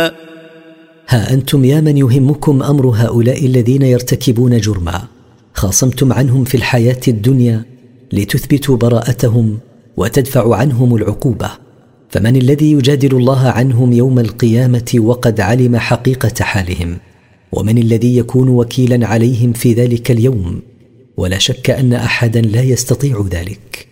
ها أنتم يا من يهمكم أمر هؤلاء الذين يرتكبون جرما خاصمتم عنهم في الحياة الدنيا لتثبتوا براءتهم وتدفعوا عنهم العقوبة، فمن الذي يجادل الله عنهم يوم القيامة وقد علم حقيقة حالهم؟ ومن الذي يكون وكيلا عليهم في ذلك اليوم؟ ولا شك أن أحدا لا يستطيع ذلك.